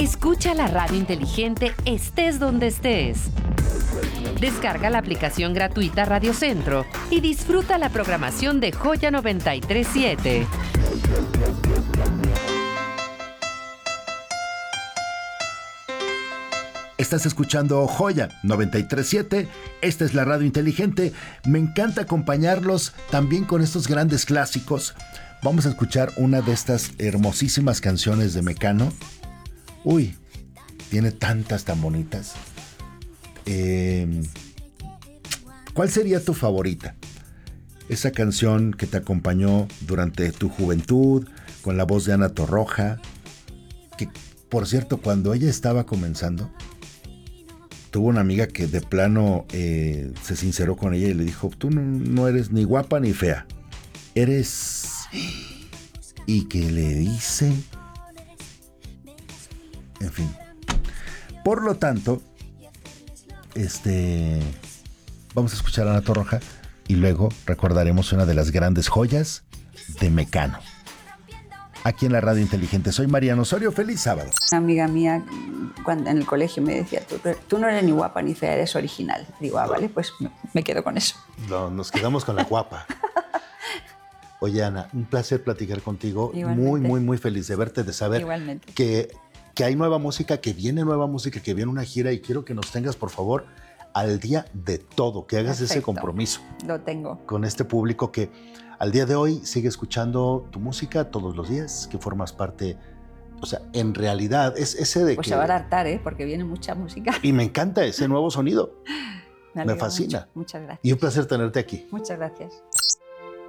Escucha la radio inteligente estés donde estés. Descarga la aplicación gratuita Radio Centro y disfruta la programación de Joya 93.7. Estás escuchando Joya 93.7. Esta es la radio inteligente. Me encanta acompañarlos también con estos grandes clásicos. Vamos a escuchar una de estas hermosísimas canciones de Mecano. Uy, tiene tantas tan bonitas. ¿Cuál sería tu favorita? Esa canción que te acompañó durante tu juventud, con la voz de Ana Torroja, que, por cierto, cuando ella estaba comenzando, tuvo una amiga que de plano se sinceró con ella y le dijo: tú no eres ni guapa ni fea, eres... Y que le dice... En fin. Por lo tanto, vamos a escuchar a Ana Torroja y luego recordaremos una de las grandes joyas de Mecano. Aquí en la radio inteligente. Soy Mariano Osorio. Feliz sábado. Una amiga mía en el colegio me decía: tú no eres ni guapa ni fea, eres original. Digo, vale, pues me quedo con eso. No, nos quedamos con la guapa. Oye, Ana, un placer platicar contigo. Igualmente. Muy feliz de verte, de saber que hay nueva música, que viene una gira, y quiero que nos tengas, por favor, al día de todo, que hagas ese compromiso. Lo tengo. Con este público que al día de hoy sigue escuchando tu música todos los días, que formas parte, o sea, en realidad es ese de pues que... se van a hartar, porque viene mucha música. Y me encanta ese nuevo sonido. Me fascina. Mucho. Muchas gracias. Y un placer tenerte aquí. Muchas gracias.